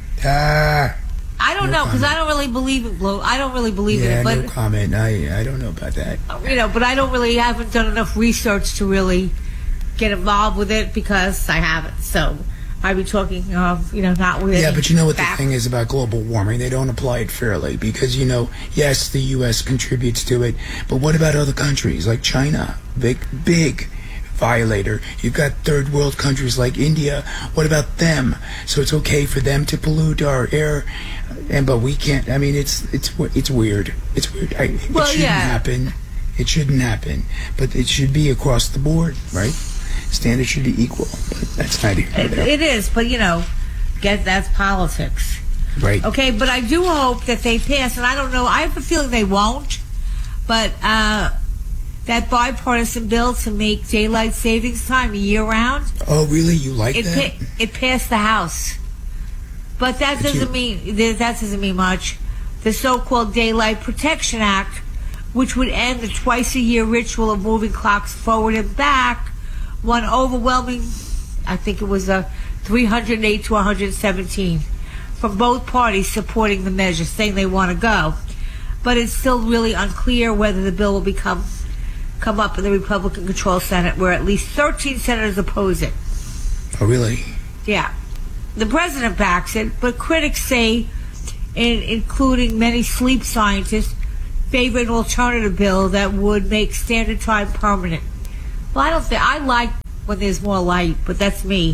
I don't know, because I don't really believe in I don't really believe in it. But no comment. I don't know about that. But I haven't done enough research to really get involved with it because I haven't. So I'd be talking, not with. Yeah, but you know what the thing is about global warming? They don't apply it fairly because, yes, the U.S. contributes to it, but what about other countries like China? Big violator. You've got third world countries like India. What about them? So it's okay for them to pollute our air, but we can't. I mean, it's weird. It's weird. It shouldn't happen. It shouldn't happen, but it should be across the board, right? Standards should be equal, but that's neither here nor there. It is, but that's politics. Right. Okay, but I do hope that they pass, and I don't know, I have a feeling they won't, but that bipartisan bill to make daylight savings time year-round. Oh, really? You like that? It passed the House. But that doesn't mean much. The so-called Daylight Protection Act, which would end the twice-a-year ritual of moving clocks forward and back, won overwhelming, I think it was 308 to 117 from both parties supporting the measure, saying they want to go. But it's still really unclear whether the bill will come up in the Republican-controlled Senate, where at least 13 senators oppose it. Oh, really? Yeah. the president backs it, but critics say, including many sleep scientists, favor an alternative bill that would make standard time permanent. Well, I like when there's more light, but that's me.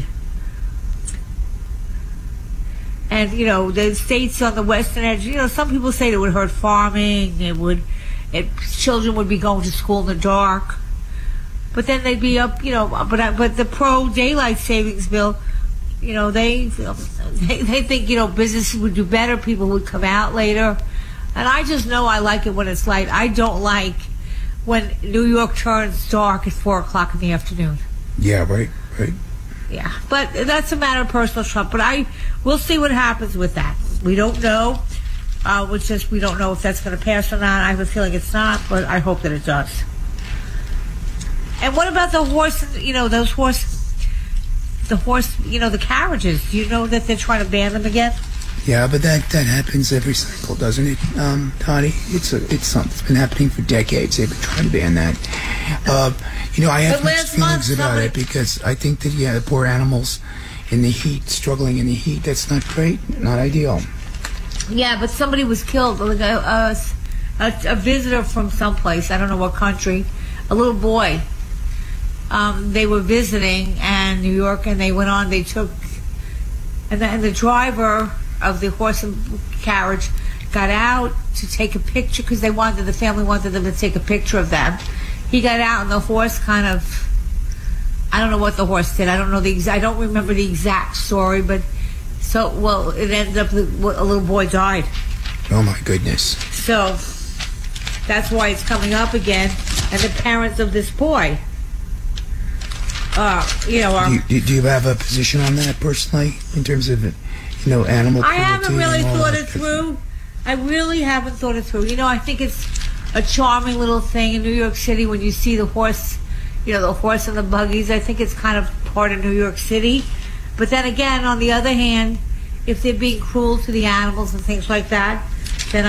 And, the states on the western edge, some people say it would hurt farming, children would be going to school in the dark. But then they'd be up, but the pro-daylight savings bill, they think, business would do better, people would come out later. And I just know I like it when it's light. I don't like when New York turns dark at 4 o'clock in the afternoon. Yeah, right. Yeah, but that's a matter of personal Trump. But we'll see what happens with that. We don't know. We don't know if that's going to pass or not. I have a feeling it's not, but I hope that it does. And what about the horse? The carriages. Do you know that they're trying to ban them again? Yeah, but that happens every cycle, doesn't it, Toddy? It's been happening for decades. They've been trying to ban that. I have mixed feelings about it because I think that the poor animals in the heat, struggling in the heat, that's not great, not ideal. Yeah, but somebody was killed. A visitor from someplace, I don't know what country, a little boy. They were visiting in New York, and they went on. And the driver of the horse and carriage got out to take a picture because the family wanted them to take a picture of them. He got out, and the horse I don't know what the horse did. I don't remember the exact story, but it ended up a little boy died. Oh my goodness. So that's why it's coming up again, and the parents of this boy. Do you have a position on that personally in terms of animal cruelty? I haven't really thought it through. I really haven't thought it through. I think it's a charming little thing in New York City when you see the horse, the horse and the buggies. I think it's kind of part of New York City. But then again, on the other hand, if they're being cruel to the animals and things like that, then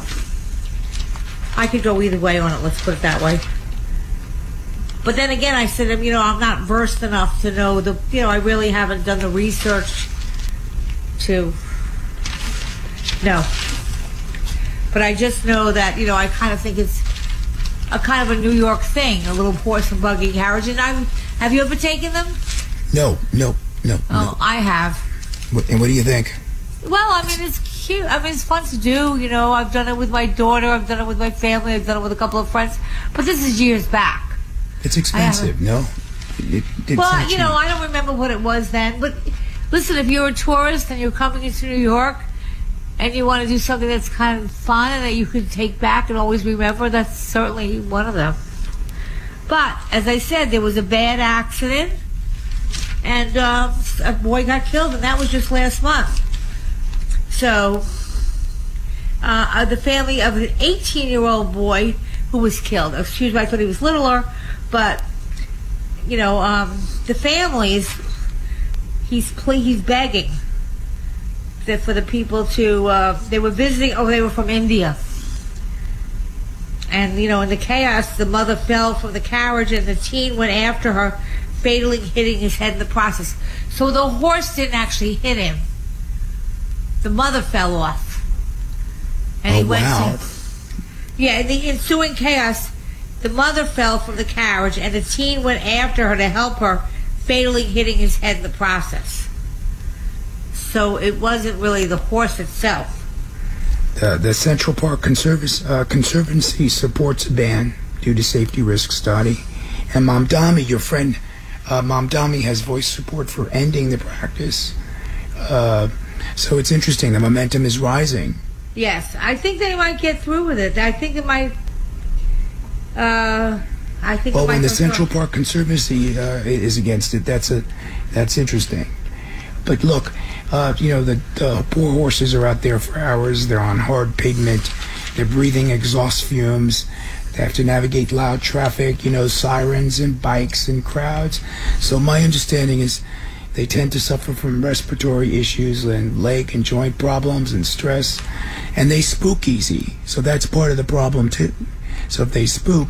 I could go either way on it. Let's put it that way. But then again, I said, I'm not versed enough to know I really haven't done the research to know. But I just know that, I kind of think it's a kind of a New York thing, a little horse and buggy carriage. And have you ever taken them? No. Oh, I have. And what do you think? Well, it's cute. It's fun to do. I've done it with my daughter. I've done it with my family. I've done it with a couple of friends. But this is years back. It's expensive, no? I don't remember what it was then. But listen, if you're a tourist and you're coming into New York and you want to do something that's kind of fun and that you can take back and always remember, that's certainly one of them. But, as I said, there was a bad accident and a boy got killed, and that was just last month. So, the family of an 18-year-old boy who was killed. Excuse me, I thought he was littler. But, the families, he's begging for the people to, they were visiting, they were from India. And, in the chaos, the mother fell from the carriage and the teen went after her, fatally hitting his head in the process. So the horse didn't actually hit him. The mother fell off. And he went to... Yeah, in the ensuing chaos, the mother fell from the carriage, and the teen went after her to help her, fatally hitting his head in the process. So it wasn't really the horse itself. The Central Park Conservancy supports a ban due to safety risks, Dottie. And Mamdani, your friend, Mamdani has voiced support for ending the practice. So it's interesting. The momentum is rising. Yes, I think they might get through with it. I think it might... when the Central Park Conservancy is against it, that's interesting. But look, the poor horses are out there for hours. They're on hard pavement. They're breathing exhaust fumes. They have to navigate loud traffic, sirens and bikes and crowds. So my understanding is they tend to suffer from respiratory issues and leg and joint problems and stress. And they spook easy. So that's part of the problem, too. So if they spook,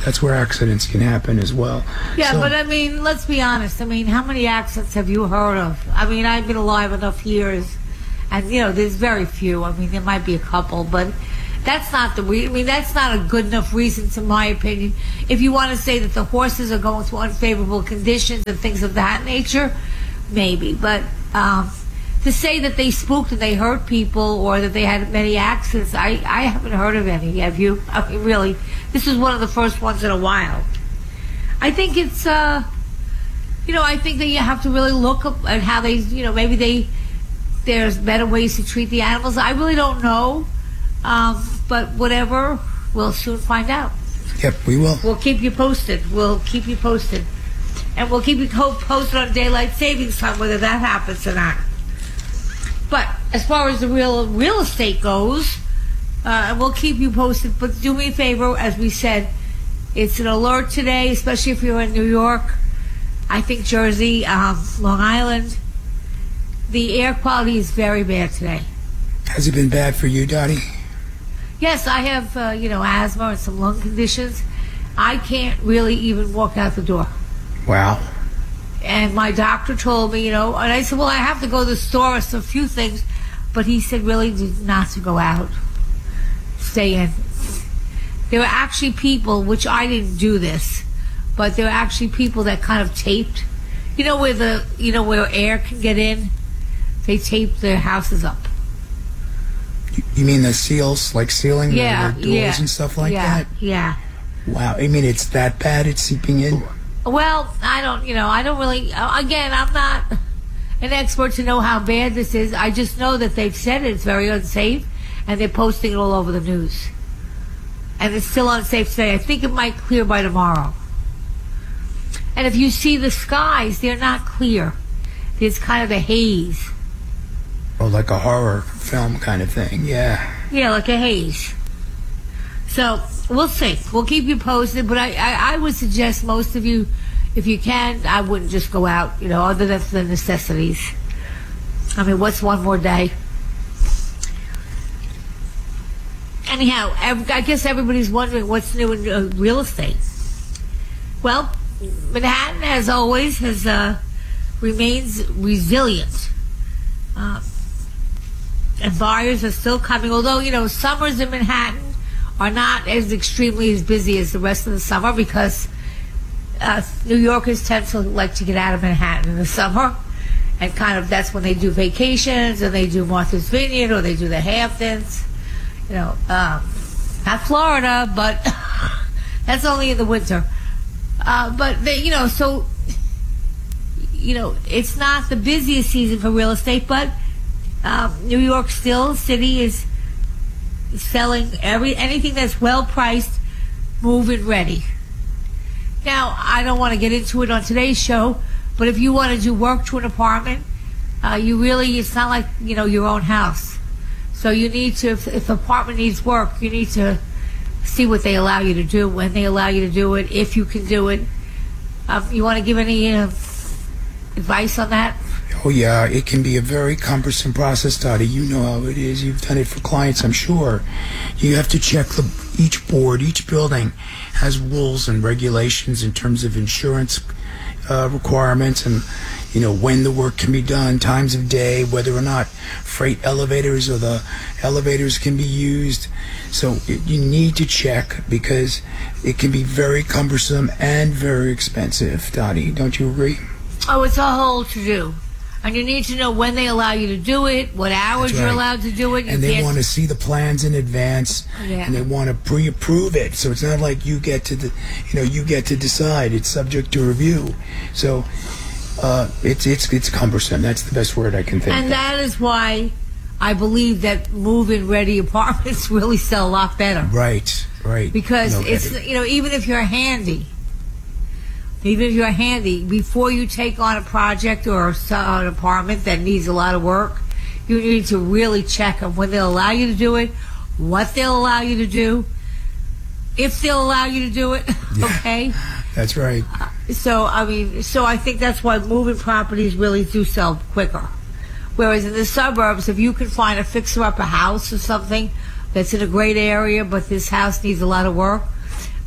That's where accidents can happen as well. Yeah, So- but I mean, let's be honest. I mean, how many accidents have you heard of? I mean, I've been alive enough years, and there's very few. I mean, there might be a couple, but that's not that's not a good enough reason, to my opinion. If you want to say that the horses are going through unfavorable conditions and things of that nature, maybe. But to say that they spooked and they hurt people or that they had many accidents, I haven't heard of any. Have you? I mean, really, this is one of the first ones in a while. I think it's, I think that you have to really look at how they, maybe there's better ways to treat the animals. I really don't know, but whatever, we'll soon find out. Yep, we will. We'll keep you posted. We'll keep you posted. And we'll keep you posted on daylight savings time, whether that happens or not. But as far as the real estate goes, we'll keep you posted. But do me a favor, as we said, it's an alert today, especially if you're in New York. I think Jersey, Long Island. The air quality is very bad today. Has it been bad for you, Dottie? Yes, I have, asthma and some lung conditions. I can't really even walk out the door. Wow. And my doctor told me, and I said, well, I have to go to the store for a few things. But he said, really, not to go out. Stay in. There were actually people, which I didn't do this, but there were actually people that kind of taped, where air can get in. They taped their houses up. You mean the seals, like sealing the doors and stuff like that? Yeah. Wow. I mean, it's that bad, it's seeping in? Well, I don't really, again, I'm not an expert to know how bad this is. I just know that they've said it's very unsafe, and they're posting it all over the news. And it's still unsafe today. I think it might clear by tomorrow. And if you see the skies, they're not clear. There's kind of a haze. Oh, like a horror film kind of thing, yeah. Yeah, like a haze. So, we'll see. We'll keep you posted, but I would suggest most of you, if you can, I wouldn't just go out, other than the necessities. I mean, what's one more day? Anyhow, I guess everybody's wondering what's new in real estate. Well, Manhattan, as always, remains resilient. And buyers are still coming, although, summers in Manhattan are not as extremely as busy as the rest of the summer, because New Yorkers tend to like to get out of Manhattan in the summer, and kind of that's when they do vacations, and they do Martha's Vineyard, or they do the Hamptons, not Florida, but that's only in the winter. But they, so it's not the busiest season for real estate, but New York City is selling anything that's well priced, move-in ready. Now, I don't want to get into it on today's show, but if you want to do work to an apartment, it's not like, your own house. So you need to, if the apartment needs work, you need to see what they allow you to do, when they allow you to do it, if you can do it. You want to give any advice on that? Oh, yeah, it can be a very cumbersome process, Dottie. You know how it is. You've done it for clients, I'm sure. You have to check each board, each building has rules and regulations in terms of insurance requirements and, when the work can be done, times of day, whether or not freight elevators or the elevators can be used. So you need to check, because it can be very cumbersome and very expensive, Dottie. Don't you agree? Oh, it's a whole to-do. And you need to know when they allow you to do it, what hours you're allowed to do it. And they want to see the plans in advance, and they want to pre-approve it. So it's not like you get to decide. It's subject to review. So it's cumbersome. That's the best word I can think of. And that is why I believe that move-in ready apartments really sell a lot better. Right. Because it's even if you're handy. Even if you're handy, before you take on a project or an apartment that needs a lot of work, you need to really check them when they'll allow you to do it, what they'll allow you to do, if they'll allow you to do it, okay? That's right. So I think that's why moving properties really do sell quicker. Whereas in the suburbs, if you can find a fixer-up a house or something that's in a great area, but this house needs a lot of work,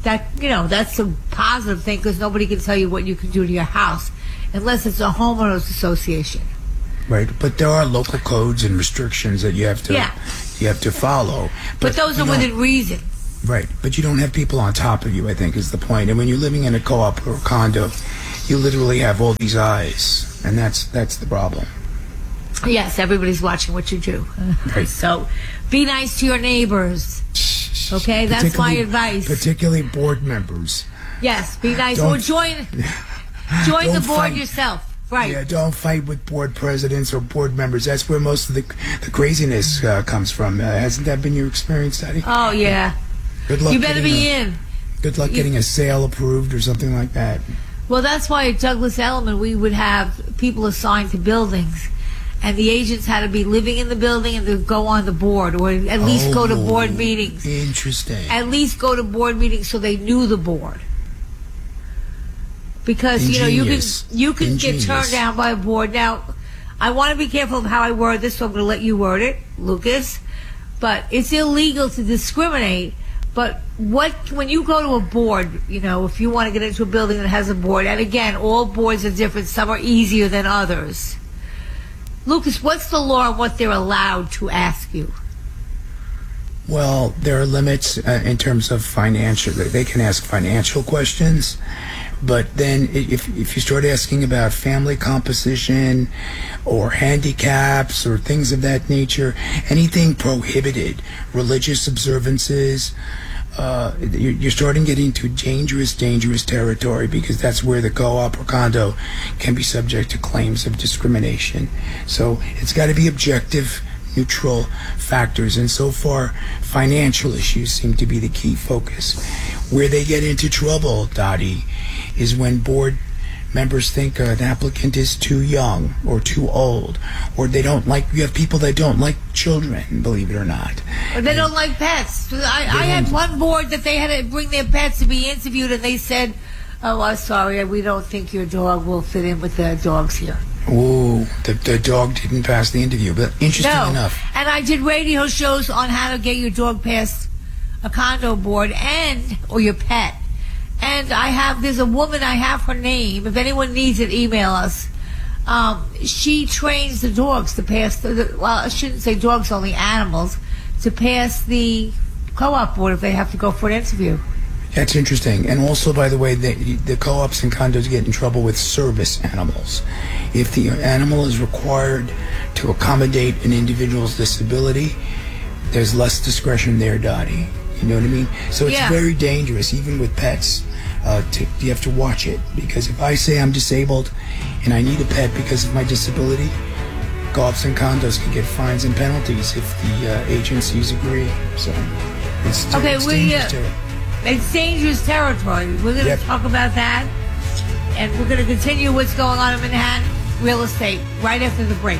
that's a positive thing because nobody can tell you what you can do to your house unless it's a homeowners association. Right, but there are local codes and restrictions that you have to follow. But those are within reason. Right, but you don't have people on top of you, I think, is the point. And when you're living in a co-op or a condo, you literally have all these eyes, and that's the problem. Yes, everybody's watching what you do. Right. So be nice to your neighbors. Okay, that's my advice. Particularly board members. Yes, be nice. Or join the board yourself. Right. Yeah, don't fight with board presidents or board members. That's where most of the craziness comes from. Hasn't that been your experience, Daddy? Oh, yeah. Good luck. You better be in. Good luck getting a sale approved or something like that. Well, that's why at Douglas Elliman we would have people assigned to buildings. And the agents had to be living in the building and to go on the board or at least go to board meetings. Interesting. At least go to board meetings so they knew the board. Because, you can get turned down by a board. Now, I want to be careful of how I word this, so I'm going to let you word it, Lucas. But it's illegal to discriminate. But when you go to a board, if you want to get into a building that has a board, and again, all boards are different. Some are easier than others. Lucas, what's the law on what they're allowed to ask you? Well, there are limits in terms of financial. They can ask financial questions, but then if you start asking about family composition or handicaps or things of that nature, anything prohibited, religious observances, you're starting getting to dangerous territory, because that's where the co-op or condo can be subject to claims of discrimination. So it's got to be objective, neutral factors, and so far financial issues seem to be the key focus. Where they get into trouble, Dottie, is when board members think an applicant is too young or too old, or you have people that don't like children, believe it or not. Or they don't like pets. I had one board that they had to bring their pets to be interviewed, and they said, "Oh, I'm sorry, we don't think your dog will fit in with the dogs here." Oh, the dog didn't pass the interview, but interesting enough. And I did radio shows on how to get your dog past a condo board or your pet. And there's a woman, I have her name. If anyone needs it, email us. She trains the dogs to pass well, I shouldn't say dogs, only animals, to pass the co-op board if they have to go for an interview. That's interesting. And also, by the way, the co-ops and condos get in trouble with service animals. If the animal is required to accommodate an individual's disability, there's less discretion there, Dottie. You know what I mean? So it's very dangerous, even with pets. You have to watch it, because if I say I'm disabled and I need a pet because of my disability, co-ops and condos can get fines and penalties if the agencies agree. So it's dangerous territory. It's dangerous territory. We're going to talk about that, and we're going to continue what's going on in Manhattan real estate right after the break.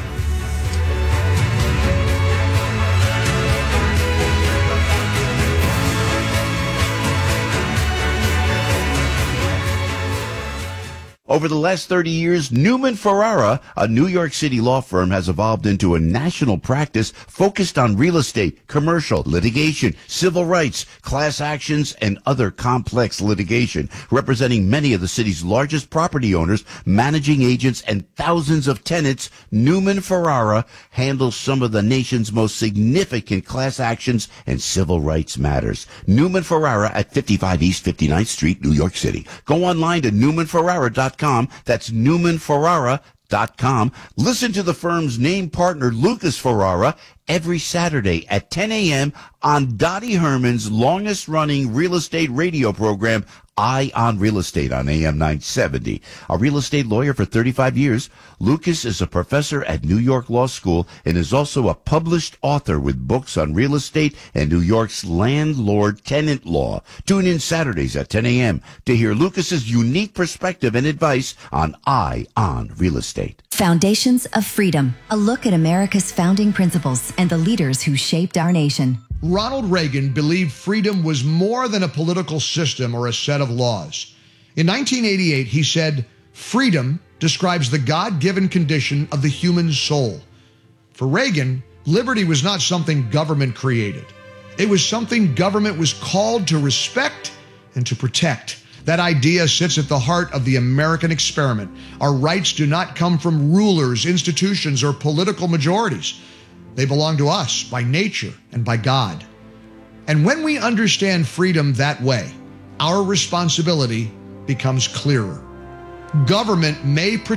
Over the last 30 years, Newman Ferrara, a New York City law firm, has evolved into a national practice focused on real estate, commercial, litigation, civil rights, class actions, and other complex litigation, representing many of the city's largest property owners, managing agents, and thousands of tenants. Newman Ferrara handles some of the nation's most significant class actions and civil rights matters. Newman Ferrara at 55 East 59th Street, New York City. Go online to newmanferrara.com. That's newmanferrara.com. Listen to the firm's name partner, Lucas Ferrara, every Saturday at 10 a.m. on Dottie Herman's longest-running real estate radio program, Eye on Real Estate, on AM 970. A real estate lawyer for 35 years, Lucas is a professor at New York Law School and is also a published author with books on real estate and New York's landlord-tenant law. Tune in Saturdays at 10 a.m. to hear Lucas's unique perspective and advice on Eye on Real Estate. Foundations of Freedom, a look at America's founding principles and the leaders who shaped our nation. Ronald Reagan believed freedom was more than a political system or a set of laws. In 1988, he said, "Freedom describes the God-given condition of the human soul." For Reagan, liberty was not something government created. It was something government was called to respect and to protect. That idea sits at the heart of the American experiment. Our rights do not come from rulers, institutions, or political majorities. They belong to us by nature and by God. And when we understand freedom that way, our responsibility becomes clearer. Government may protect